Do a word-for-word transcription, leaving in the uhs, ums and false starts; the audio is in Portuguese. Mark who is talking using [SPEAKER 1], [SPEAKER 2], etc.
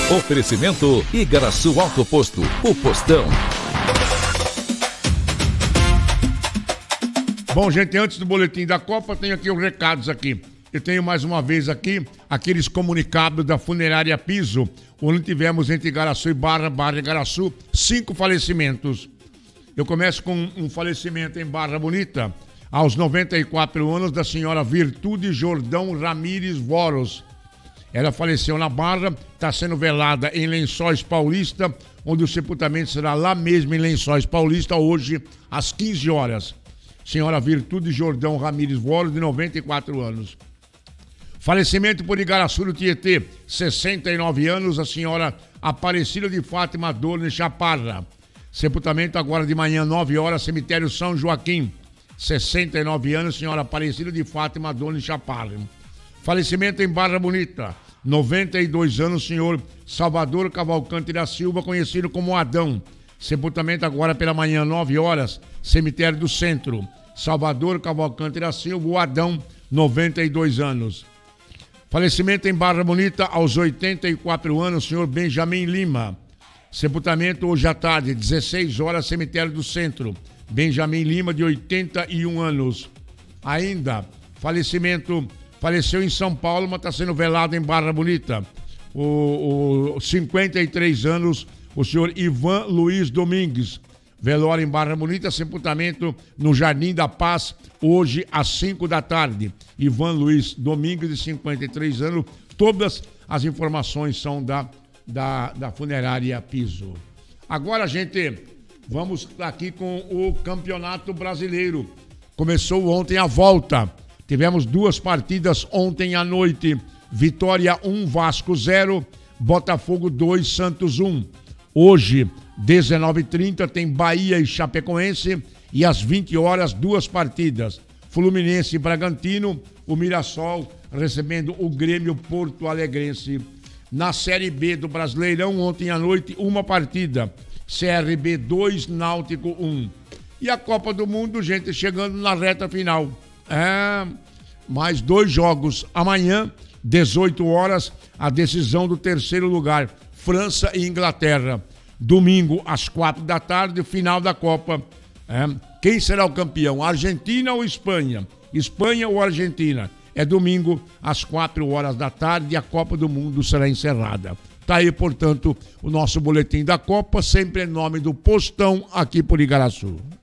[SPEAKER 1] Oferecimento Igaraçu Auto Posto, o postão.
[SPEAKER 2] Bom, gente, antes do boletim da Copa, tenho aqui os recados aqui. Eu tenho mais uma vez aqui aqueles comunicados da Funerária Piso, onde tivemos entre Igaraçu e Barra, Barra e Igaraçu, cinco falecimentos. Eu começo com um falecimento em Barra Bonita, aos noventa e quatro anos, da senhora Virtude Jordão Ramires Voros. Ela faleceu na Barra, está sendo velada em Lençóis Paulista, onde o sepultamento será lá mesmo em Lençóis Paulista, hoje, às quinze horas. Senhora Virtude Jordão Ramires Voros, de noventa e quatro anos. Falecimento por Igaraçu do Tietê, sessenta e nove anos, a senhora Aparecida de Fátima Dorne Chaparra. Sepultamento agora de manhã, nove horas, cemitério São Joaquim. sessenta e nove anos, senhora Aparecida de Fátima Dorne Chaparra. Falecimento em Barra Bonita, noventa e dois anos, senhor Salvador Cavalcante da Silva, conhecido como Adão. Sepultamento agora pela manhã, nove horas, cemitério do Centro. Salvador Cavalcante da Silva, o Adão, noventa e dois anos. Falecimento em Barra Bonita, aos oitenta e quatro anos, senhor Benjamin Lima. Sepultamento hoje à tarde, dezesseis horas, cemitério do Centro. Benjamin Lima, de oitenta e um anos. Ainda, falecimento, faleceu em São Paulo, mas está sendo velado em Barra Bonita. O, o cinquenta e três anos, o senhor Ivan Luiz Domingues. Velório em Barra Bonita, sepultamento no Jardim da Paz, hoje às cinco da tarde. Ivan Luiz Domingues, de cinquenta e três anos. Todas as informações são da, da, da Funerária Piso. Agora, gente, vamos aqui com o Campeonato Brasileiro. Começou ontem a volta. Tivemos duas partidas ontem à noite. Vitória um, Vasco zero, Botafogo dois, Santos um. Hoje, dezenove e trinta, tem Bahia e Chapecoense, e às vinte horas, duas partidas. Fluminense e Bragantino, o Mirassol recebendo o Grêmio Porto Alegrense. Na Série B do Brasileirão, ontem à noite, uma partida. C R B dois, Náutico um. E a Copa do Mundo, gente, chegando na reta final. É, mais dois jogos. Amanhã, dezoito horas, a decisão do terceiro lugar. França e Inglaterra. Domingo, às quatro da tarde, final da Copa. É. Quem será o campeão? Argentina ou Espanha? Espanha ou Argentina? É domingo, às quatro horas da tarde, e a Copa do Mundo será encerrada. Tá aí, portanto, o nosso boletim da Copa, sempre em nome do Postão, aqui por Igaraçu.